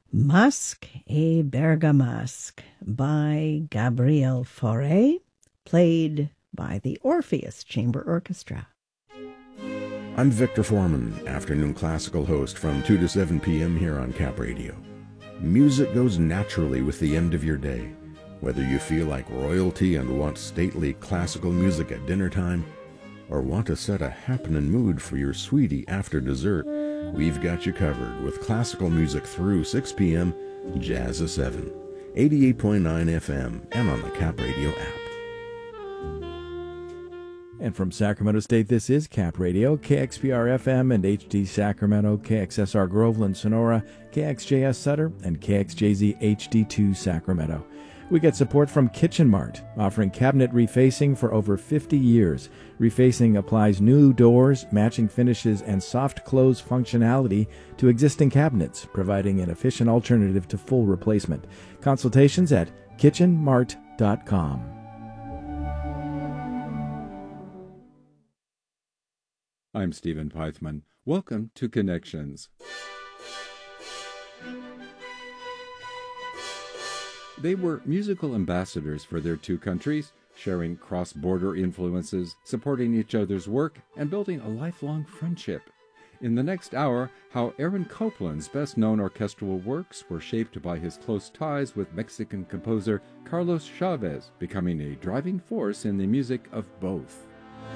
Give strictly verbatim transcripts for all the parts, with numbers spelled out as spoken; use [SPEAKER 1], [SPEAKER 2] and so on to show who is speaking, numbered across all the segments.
[SPEAKER 1] Masque et Bergamasque by Gabriel Fauré, played by the Orpheus Chamber Orchestra.
[SPEAKER 2] I'm Victor Foreman, afternoon classical host from two to seven p.m. here on Cap Radio. Music goes naturally with the end of your day. Whether you feel like royalty and want stately classical music at dinner time, or want to set a happening mood for your sweetie after dessert, we've got you covered with classical music through six p.m., Jazz at seven, eighty-eight point nine F M, and on the Cap Radio app.
[SPEAKER 3] And from Sacramento State, this is Cap Radio, K X P R F M and H D Sacramento, K X S R Groveland, Sonora, K X J S Sutter, and K X J Z H D two Sacramento. We get support from Kitchen Mart, offering cabinet refacing for over fifty years. Refacing applies new doors, matching finishes, and soft close functionality to existing cabinets, providing an efficient alternative to full replacement. Consultations at kitchen mart dot com.
[SPEAKER 4] I'm Stephen Pythman. Welcome to Connections. They were musical ambassadors for their two countries, sharing cross-border influences, supporting each other's work, and building a lifelong friendship. In the next hour, how Aaron Copland's best-known orchestral works were shaped by his close ties with Mexican composer Carlos Chavez, becoming a driving force in the music of both.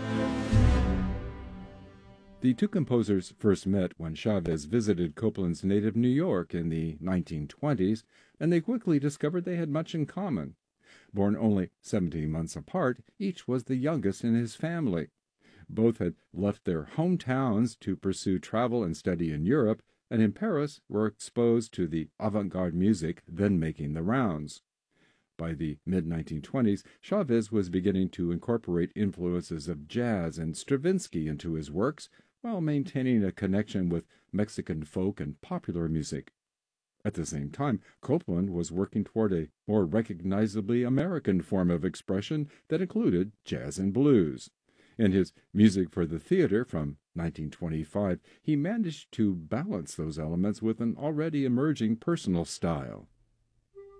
[SPEAKER 4] The two composers first met when Chavez visited Copland's native New York in the nineteen twenties, and they quickly discovered they had much in common. Born only seventeen months apart, each was the youngest in his family. Both had left their hometowns to pursue travel and study in Europe, and in Paris were exposed to the avant-garde music then making the rounds. By the mid nineteen twenties, Chavez was beginning to incorporate influences of jazz and Stravinsky into his works, while maintaining a connection with Mexican folk and popular music. At the same time, Copland was working toward a more recognizably American form of expression that included jazz and blues. In his Music for the Theater from nineteen twenty-five, he managed to balance those elements with an already emerging personal style.